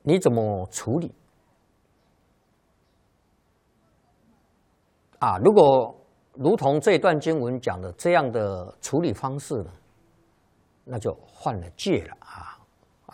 你怎么处理？啊，如果如同这段经文讲的这样的处理方式呢，那就犯了戒了啊。